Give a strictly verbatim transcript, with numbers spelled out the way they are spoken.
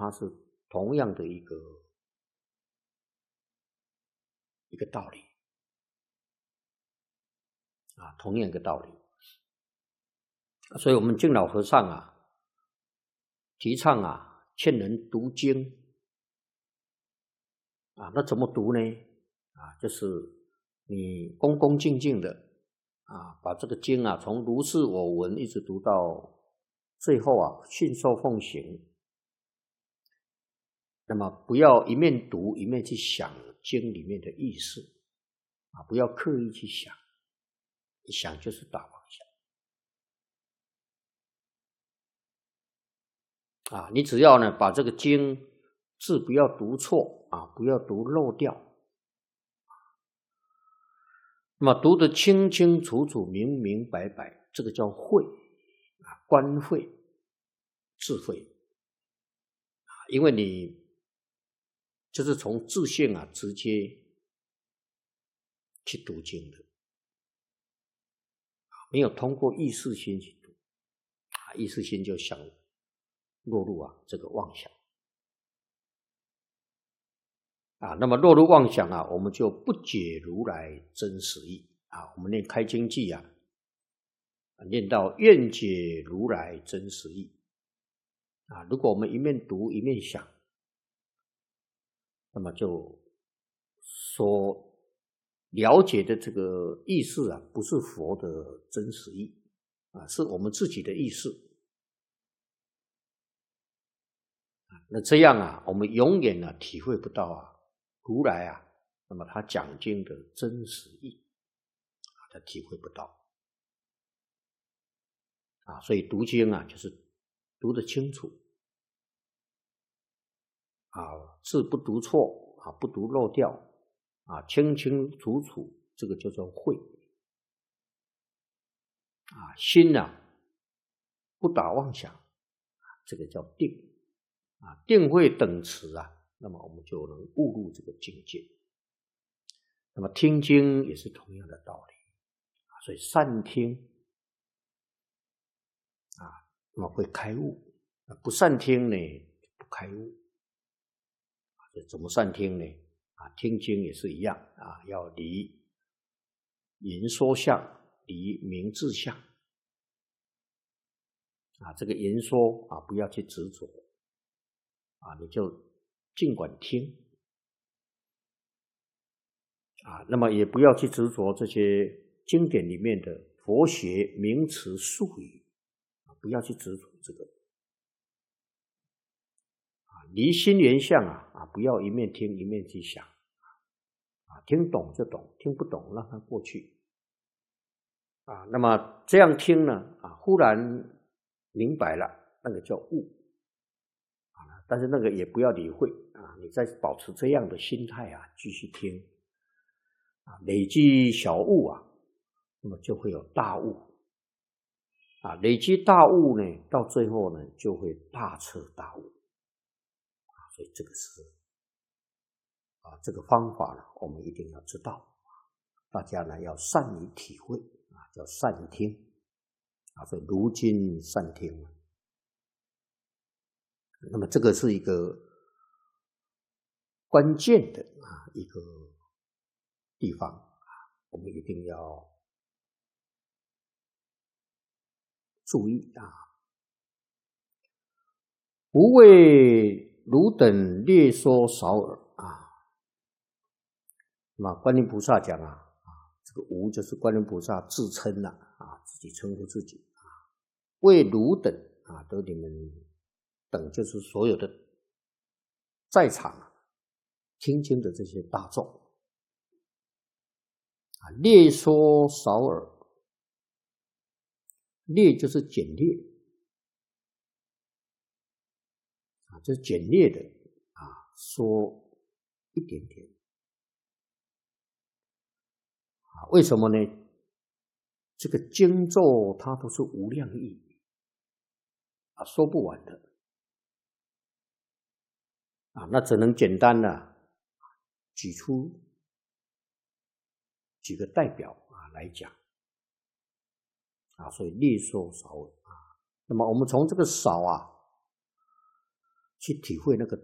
它是同样的一个一个道理啊，同样一个道理。所以我们敬老和尚啊，提倡啊，劝人读经啊，那怎么读呢？啊，就是你恭恭敬敬的啊，把这个经啊，从如是我闻一直读到最后啊，信受奉行。那么不要一面读一面去想经里面的意思啊，不要刻意去想，一想就是大妄想啊。你只要呢把这个经字不要读错啊，不要读漏掉。那么读得清清楚楚、明明白白，这个叫慧啊，观慧、智慧啊，因为你就是从自性啊直接去读经的，没有通过意识心去读啊，意识心就想落入啊这个妄想啊，那么落入妄想啊，我们就不解如来真实义啊。我们念开经偈啊，念到愿解如来真实义啊，如果我们一面读一面想，那么就所了解的这个意思啊，不是佛的真实义啊，是我们自己的意思。那这样啊，我们永远呢、啊、体会不到啊如来啊，那么他讲经的真实义啊，他体会不到啊，所以读经啊，就是读得清楚啊，字不读错啊，不读漏掉啊，清清楚楚，这个叫做慧啊，心呢、啊、不打妄想，这个叫定啊，定慧等持啊，那么我们就能悟入这个境界。那么听经也是同样的道理啊，所以善听啊，那么会开悟；不善听呢，不开悟。怎么善听呢？啊，听经也是一样啊，要离言说相，离名字相啊。这个言说啊，不要去执着啊，你就尽管听啊。那么也不要去执着这些经典里面的佛学名词术语啊，不要去执着这个啊。离心缘相啊啊，不要一面听一面去想啊，听懂就懂，听不懂让它过去啊。那么这样听呢啊，忽然明白了，那个叫悟啊。但是那个也不要理会啊，你再保持这样的心态啊，继续听啊，累积小悟啊，那么就会有大悟啊。累积大悟呢，到最后呢，就会大彻大悟啊。所以这个是啊，这个方法呢，我们一定要知道。大家呢要善于体会啊，叫善听啊，所以如今善听。那么这个是一个关键的啊一个地方啊，我们一定要注意啊。不为汝等略说少耳啊。那么观音菩萨讲啊，啊这个无就是观音菩萨自称了啊，自己称呼自己啊，为汝等啊，都你们等就是所有的在场听经的这些大众啊，略说少耳，略就是简略啊，这是简略的啊，说一点点啊。为什么呢？这个经咒它都是无量义啊，说不完的啊，那只能简单的举出几个代表啊来讲啊，所以略说少耳啊。那么我们从这个少啊， 去体会那个